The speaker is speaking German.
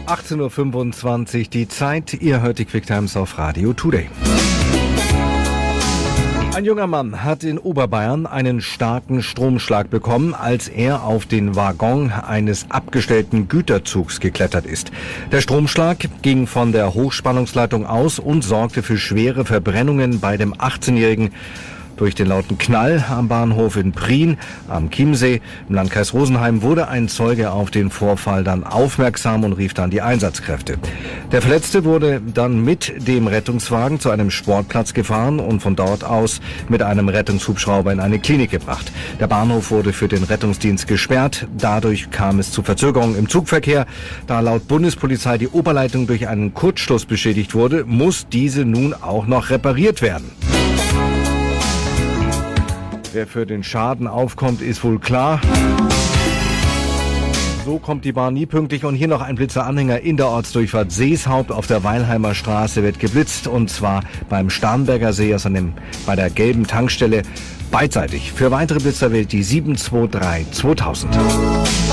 18.25 Uhr die Zeit. Ihr hört die Quicktimes auf Radio Today. Ein junger Mann hat in Oberbayern einen starken Stromschlag bekommen, als er auf den Waggon eines abgestellten Güterzugs geklettert ist. Der Stromschlag ging von der Hochspannungsleitung aus und sorgte für schwere Verbrennungen bei dem 18-Jährigen. Durch den lauten Knall am Bahnhof in Prien am Chiemsee im Landkreis Rosenheim wurde ein Zeuge auf den Vorfall dann aufmerksam und rief dann die Einsatzkräfte. Der Verletzte wurde dann mit dem Rettungswagen zu einem Sportplatz gefahren und von dort aus mit einem Rettungshubschrauber in eine Klinik gebracht. Der Bahnhof wurde für den Rettungsdienst gesperrt. Dadurch kam es zu Verzögerungen im Zugverkehr. Da laut Bundespolizei die Oberleitung durch einen Kurzschluss beschädigt wurde, muss diese nun auch noch repariert werden. Wer für den Schaden aufkommt, ist wohl klar. So kommt die Bahn nie pünktlich. Und hier noch ein Blitzeranhänger in der Ortsdurchfahrt Seeshaupt auf der Weilheimer Straße wird geblitzt. Und zwar beim Starnberger See, bei der gelben Tankstelle beidseitig. Für weitere Blitzer wählt die 723 2000.